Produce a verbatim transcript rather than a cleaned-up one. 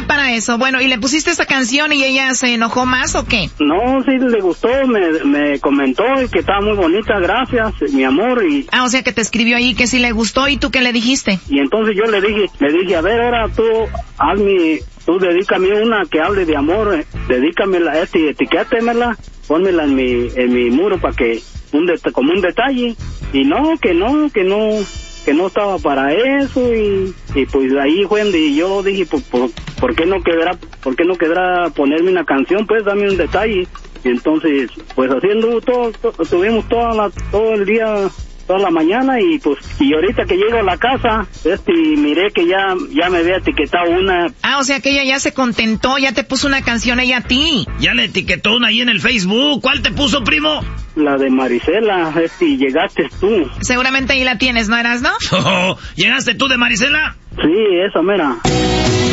para eso. Bueno, ¿y le pusiste esta canción y ella se enojó más o qué? No, sí le gustó, me, me comentó que estaba muy bonita, gracias, mi amor, y... Ah, o sea que te escribió ahí que sí le gustó, ¿y tú qué le dijiste? Y entonces yo le dije, le dije, a ver, ahora tú, hazme, tú dedícame una que hable de amor, eh, dedícamela, este, etiquétemela, pónmela en mi, en mi muro para que, un det- como un detalle, y no, que no, que no... que no estaba para eso y, y pues ahí fue donde yo dije pues, por, ¿por qué no quedará por qué no quedará ponerme una canción? Pues dame un detalle. Y entonces pues haciendo todo, todo tuvimos toda la, todo el día, toda la mañana, y pues y ahorita que llego a la casa este y miré que ya ya me había etiquetado una. Ah, o sea que ella ya se contentó, ya te puso una canción ella a ti. Ya le etiquetó una ahí en el Facebook. ¿Cuál te puso, primo? La de Marisela, este, y llegaste tú. Seguramente ahí la tienes, ¿no eras, no? ¿Llegaste tú de Marisela? Sí, esa mera.